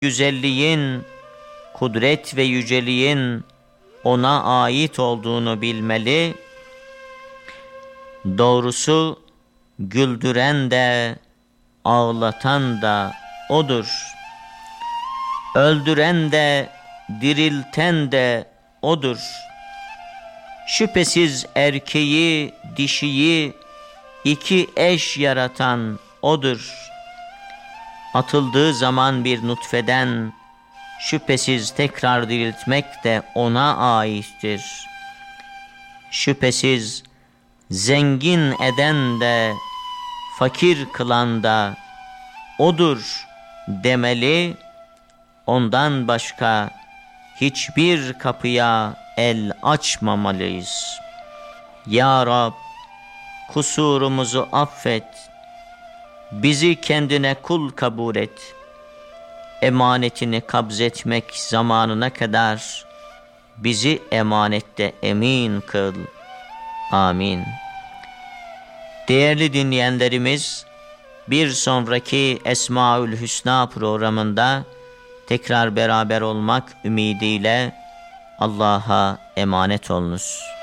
güzelliğin, kudret ve yüceliğin ona ait olduğunu bilmeli. Doğrusu güldüren de ağlatan da O'dur. Öldüren de dirilten de O'dur. Şüphesiz erkeği, dişiyi iki eş yaratan O'dur. Atıldığı zaman bir nutfeden şüphesiz tekrar diriltmek de O'na aittir. Şüphesiz zengin eden de fakir kılan da O'dur demeli. Ondan başka hiçbir kapıya el açmamalıyız. Ya Rab, kusurumuzu affet, bizi kendine kul kabul et. Emanetini kabzetmek zamanına kadar bizi emanette emin kıl. Amin. Değerli dinleyenlerimiz, bir sonraki Esmaül Hüsna programında tekrar beraber olmak ümidiyle Allah'a emanet olunuz.